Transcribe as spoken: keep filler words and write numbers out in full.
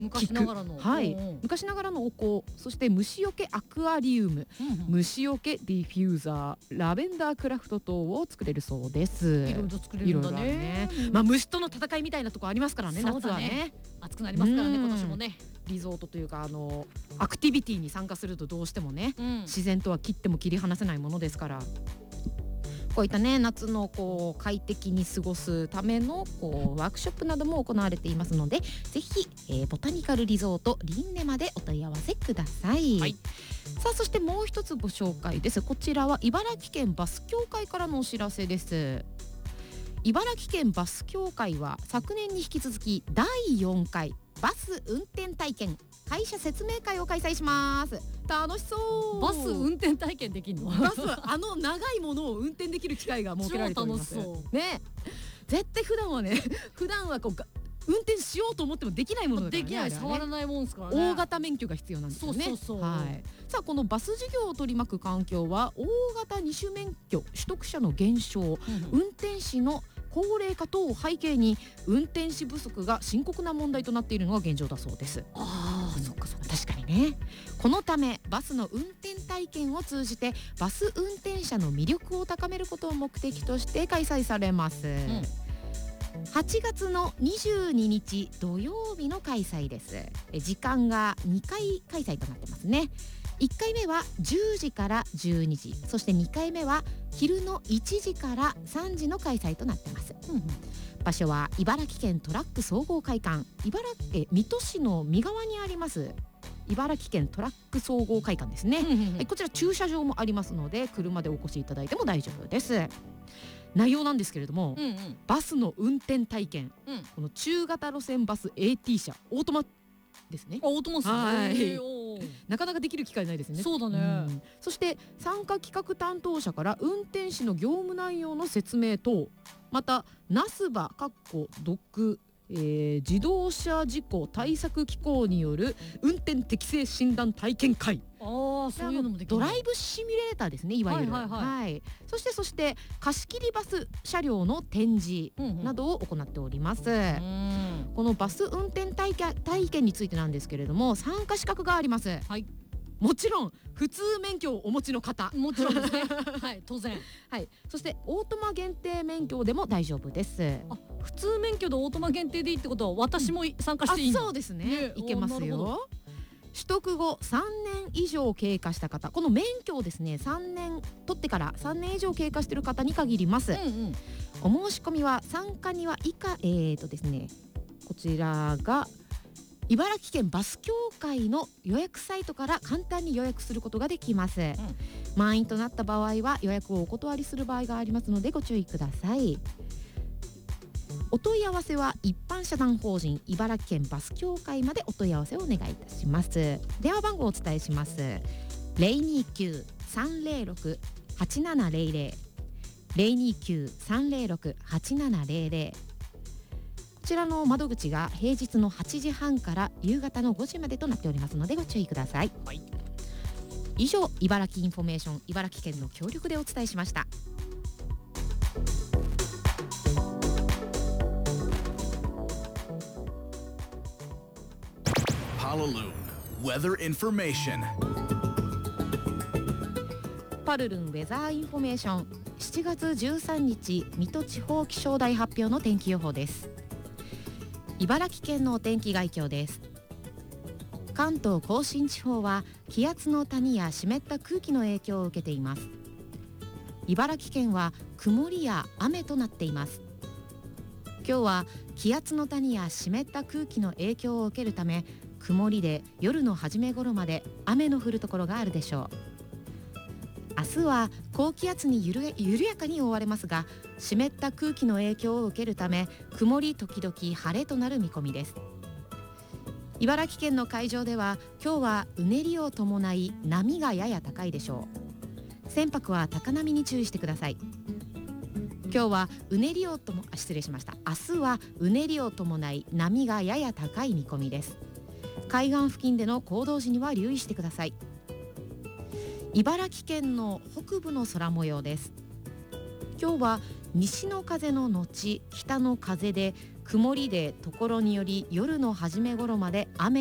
昔ながらの、 はい、 うんうん、 昔ながらのお香、そして虫除けアクアリウム、うんうん、虫除けディフューザー、ラベンダークラフト等を作れるそうです。 いろいろ作れるんだね。 ね、まあ、虫との戦いみたいなとこありますからね、夏はね。 暑くなりますからね、今年もね。 リゾートというかあのアクティビティに参加するとどうしてもね、うん、自然とは切っても切り離せないものですから、こういったね夏のこう快適に過ごすためのこうワークショップなども行われていますので、ぜひ、えー、ボタニカルリゾートリンネまでお問い合わせください、はい、さあそしてもう一つご紹介です。こちらは茨城県バス協会からのお知らせです。茨城県バス協会は昨年に引き続きだいよんかいバス運転体験会社説明会を開催します。楽しそう。 バス運転体験できるの？ バスあの長いものを運転できる機会が設けられております。 超楽しそうね。絶対普段はね普段はこう運転しようと思ってもできないものだからね。 できない、触らないもんですからね。 大型免許が必要なんですよね。 そうそうそう、 はい、さあこのバス事業を取り巻く環境は大型二種免許取得者の減少、うんうん、運転士の高齢化等を背景に運転士不足が深刻な問題となっているのが現状だそうです。 ああ、そっかそっか。 確かにね。このためバスの運転体験を通じてバス運転者の魅力を高めることを目的として開催されます、うん、はちがつのにじゅうににち土曜日の開催です。時間がにかい開催となってますね。いっかいめはじゅうじからじゅうにじ、そしてにかいめは昼のいちじからさんじの開催となってます、うんうん、場所は茨城県トラック総合会館、茨城え水戸市の三側にあります茨城県トラック総合会館ですね、うんうんうん、こちら駐車場もありますので車でお越しいただいても大丈夫です。内容なんですけれども、うんうん、バスの運転体験、うん、この中型路線バス エーティー 車オートマですね。 オートマスね。はい、 なかなかできる機会ないですね。 そうだね、うん、 そして参加企画担当者から運転士の業務内容の説明等、またナスバかっこ毒えー、自動車事故対策機構による運転適正診断体験会、 ああ、そういうのもできる。 ドライブシミュレーターですね、いわゆる、はいはいはいはい、そしてそして貸し切りバス車両の展示などを行っております、うんうん、このバス運転体験、体験についてなんですけれども参加資格があります、はい、もちろん普通免許をお持ちの方、 もちろんですねはい、当然、 はい、そしてオートマ限定免許でも大丈夫です。 あ、普通免許でオートマ限定でいいってことは私も参加していいの？ あ、そうですね、ね、いけますよ。取得後さんねん以上経過した方、この免許をですねさんねん取ってからさんねん以上経過している方に限ります、うんうん、お申し込みは参加には以下、えーとですね、こちらが茨城県バス協会の予約サイトから簡単に予約することができます、うん、満員となった場合は予約をお断りする場合がありますのでご注意ください。お問い合わせは一般社団法人茨城県バス協会までお問い合わせをお願いいたします。電話番号をお伝えします。 ゼロにきゅうさんゼロろくはちななゼロゼロ ゼロにきゅうさんゼロろくはちななゼロゼロ、こちらの窓口が平日のはちじはんから夕方のごじまでとなっておりますのでご注意ください、はい、以上茨城インフォメーション茨城県の協力でお伝えしました。 Palaluun Weather Information。 パルルンウェザーインフォメーション、しちがつじゅうさんにち水戸地方気象台発表の天気予報です。茨城県のお天気概況です。関東甲信地方は気圧の谷や湿った空気の影響を受けています。茨城県は曇りや雨となっています。今日は気圧の谷や湿った空気の影響を受けるため曇りで夜の初め頃まで雨の降るところがあるでしょう。明日は高気圧にゆる、緩やかに覆われますが湿った空気の影響を受けるため曇り時々晴れとなる見込みです。茨城県の海上では今日はうねりを伴い波がやや高いでしょう。船舶は高波に注意してください。今日はうねりをとも失礼しました明日はうねりを伴い波がやや高い見込みです。海岸付近での行動時には留意してください。茨城県の北部の空模様です。今日は西の風の後北の風で曇りでところにより夜の初め頃まで雨